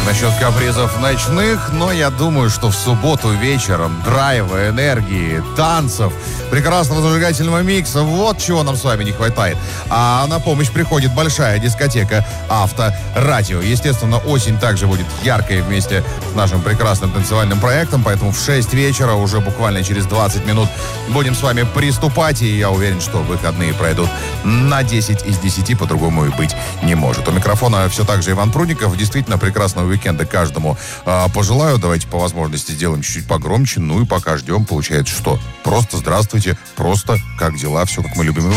насчет капризов ночных, но я думаю, что в субботу вечером драйва, энергии, танцев, прекрасного зажигательного микса, вот чего нам с вами не хватает. А на помощь приходит большая дискотека Авторадио. Естественно, осень также будет яркой вместе с нашим прекрасным танцевальным проектом, поэтому в 6 вечера, уже буквально через 20 минут, будем с вами приступать, и я уверен, что выходные пройдут на 10 из 10, по-другому и быть не может. У микрофона все так же Иван Прудников. Действительно, прекрасного уикенда каждому пожелаю. Давайте по возможности сделаем чуть-чуть погромче. Ну и пока ждем, получается что? Просто здравствуйте, просто как дела, все как мы любим.